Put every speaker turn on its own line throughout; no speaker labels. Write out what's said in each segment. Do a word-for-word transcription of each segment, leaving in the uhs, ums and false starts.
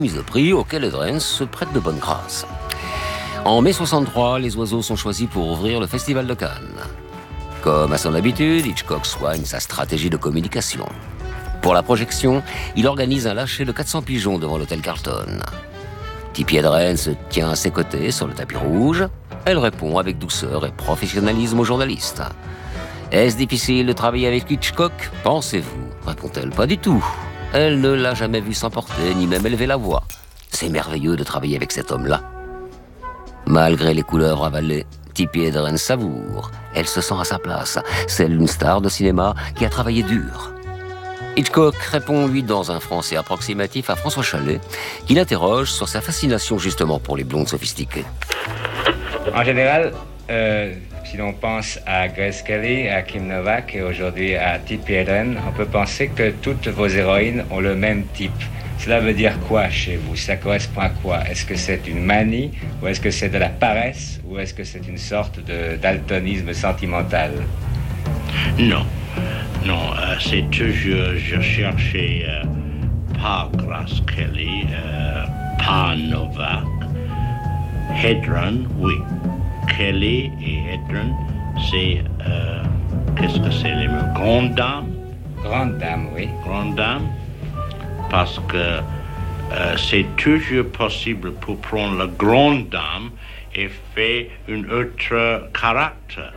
mise de prix auquel Edrens se prête de bonne grâce. En mai soixante-trois, les oiseaux sont choisis pour ouvrir le Festival de Cannes. Comme à son habitude, Hitchcock soigne sa stratégie de communication. Pour la projection, il organise un lâcher de quatre cents pigeons devant l'hôtel Carlton. Tippi Hedren se tient à ses côtés sur le tapis rouge. Elle répond avec douceur et professionnalisme aux journalistes. « Est-ce difficile de travailler avec Hitchcock, pensez-vous » répond-elle. « Pas du tout. Elle ne l'a jamais vu s'emporter, ni même élever la voix. C'est merveilleux de travailler avec cet homme-là. » Malgré les couleurs avalées, Tippi Hedren savoure. Elle se sent à sa place, celle d'une star de cinéma qui a travaillé dur. Hitchcock répond, lui, dans un français approximatif à François Chalais, qui l'interroge sur sa fascination justement pour les blondes sophistiquées.
En général, euh, si l'on pense à Grace Kelly, à Kim Novak et aujourd'hui à Tippi Hedren, on peut penser que toutes vos héroïnes ont le même type. Cela veut dire quoi chez vous? Ça correspond à quoi? Est-ce que c'est une manie, ou est-ce que c'est de la paresse, ou est-ce que c'est une sorte de daltonisme sentimental?
Non, non, euh, c'est toujours, je cherchais euh, pas Grace Kelly, euh, pas Novak. Hedren, oui. Kelly et Hedren, c'est, euh, qu'est-ce que c'est les mots? Grande dame?
Grande dame, oui.
Grande dame. Parce que euh, c'est toujours possible pour prendre la grande dame et faire un autre caractère.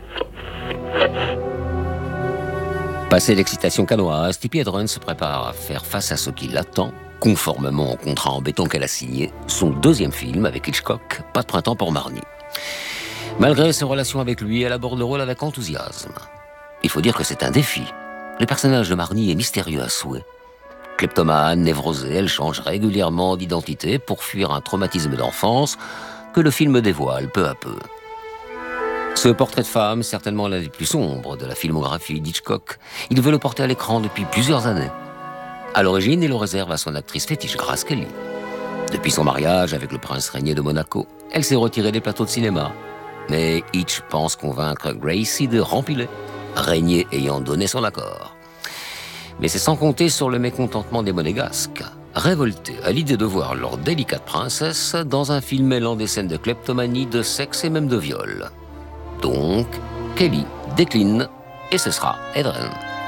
Passé l'excitation cannoise, Tippi Hedren se prépare à faire face à ce qui l'attend, conformément au contrat en béton qu'elle a signé, son deuxième film avec Hitchcock, Pas de printemps pour Marnie. Malgré ses relations avec lui, elle aborde le rôle avec enthousiasme. Il faut dire que c'est un défi. Le personnage de Marnie est mystérieux à souhait. Kleptomane, névrosée, elle change régulièrement d'identité pour fuir un traumatisme d'enfance que le film dévoile peu à peu. Ce portrait de femme, certainement l'un des plus sombres de la filmographie d'Hitchcock, il veut le porter à l'écran depuis plusieurs années. À l'origine, il le réserve à son actrice fétiche, Grace Kelly. Depuis son mariage avec le prince régné de Monaco, elle s'est retirée des plateaux de cinéma. Mais Hitch pense convaincre Gracie de rempiler, Régnier ayant donné son accord. Mais c'est sans compter sur le mécontentement des monégasques, révoltés à l'idée de voir leur délicate princesse dans un film mêlant des scènes de kleptomanie, de sexe et même de viol. Donc, Kelly décline et ce sera Hedren.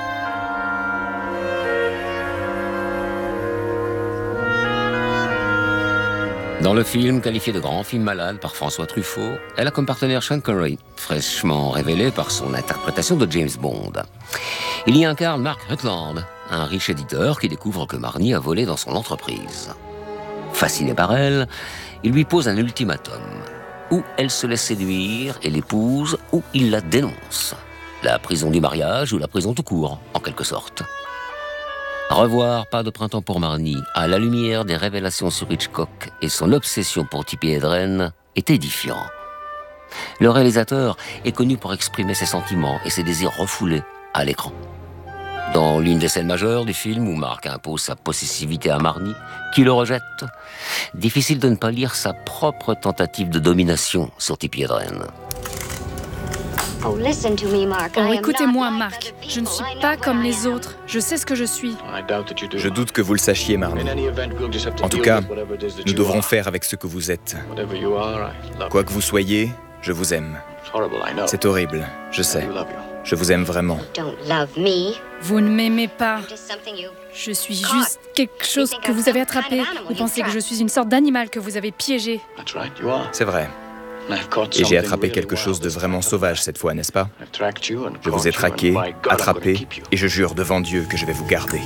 Dans le film, qualifié de grand film malade par François Truffaut, elle a comme partenaire Sean Connery, fraîchement révélé par son interprétation de James Bond. Il y incarne Mark Rutland, un riche éditeur qui découvre que Marnie a volé dans son entreprise. Fasciné par elle, il lui pose un ultimatum. Ou elle se laisse séduire et l'épouse, ou il la dénonce. La prison du mariage ou la prison tout court, en quelque sorte. Revoir Pas de printemps pour Marnie à la lumière des révélations sur Hitchcock et son obsession pour Tippi Hedren est édifiant. Le réalisateur est connu pour exprimer ses sentiments et ses désirs refoulés à l'écran. Dans l'une des scènes majeures du film où Mark impose sa possessivité à Marnie, qui le rejette, difficile de ne pas lire sa propre tentative de domination sur Tippi Hedren.
Oh, écoutez-moi, Mark. Je ne suis pas comme les autres. Je sais ce que je suis.
Je doute que vous le sachiez, Marnie. En tout cas, nous devrons faire avec ce que vous êtes. Quoi que vous soyez, je vous aime. C'est horrible, je sais. Je vous aime vraiment.
Vous ne m'aimez pas. Je suis juste quelque chose que vous avez attrapé. Vous pensez que je suis une sorte d'animal que vous avez piégé.
C'est vrai. Et j'ai attrapé quelque chose de vraiment sauvage cette fois, n'est-ce pas? Je vous ai traqué, attrapé, et je jure devant Dieu que je vais vous garder.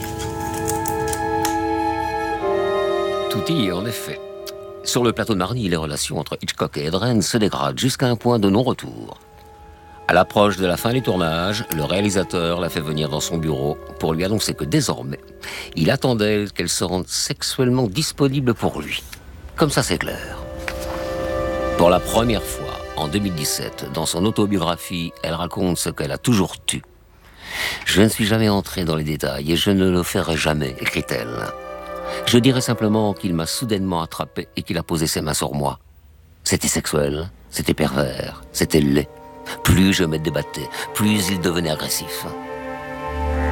Tout y est en effet. Sur le plateau de Marnie, les relations entre Hitchcock et Hedren se dégradent jusqu'à un point de non-retour. À l'approche de la fin du tournage, le réalisateur l'a fait venir dans son bureau pour lui annoncer que désormais, il attendait qu'elle se rende sexuellement disponible pour lui. Comme ça, c'est clair. Pour la première fois, en deux mille dix-sept, dans son autobiographie, elle raconte ce qu'elle a toujours tu. « Je ne suis jamais entrée dans les détails et je ne le ferai jamais », écrit-elle. « Je dirais simplement qu'il m'a soudainement attrapé et qu'il a posé ses mains sur moi. C'était sexuel, c'était pervers, c'était laid. Plus je me débattais, plus il devenait agressif. »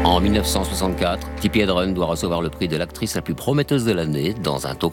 En mille neuf cent soixante-quatre, Tippi Hedren doit recevoir le prix de l'actrice la plus prometteuse de l'année dans un talk